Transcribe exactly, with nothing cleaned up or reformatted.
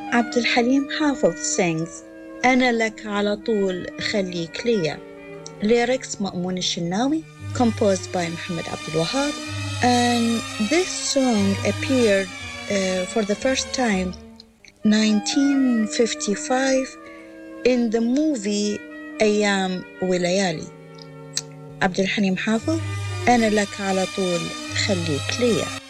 عبد الحليم حافظ sings أنا لك على طول خليك ليا. Lyrics مأمون الشناوي, composed by Muhammad Abdul Wahab. And this song appeared uh, for the first time nineteen fifty-five in the movie أيام وليالي. عبد الحليم حافظ أنا لك على طول خليك ليا.